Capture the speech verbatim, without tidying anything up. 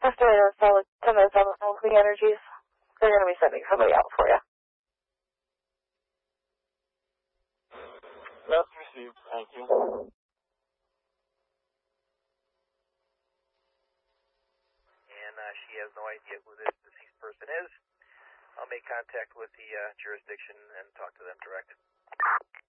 After I install it, ten minutes on the phone, Clean Energies. They're going to be sending somebody out for you. That's received. Thank you. And uh, she has no idea who this deceased person is. I'll make contact with the uh, jurisdiction and talk to them direct.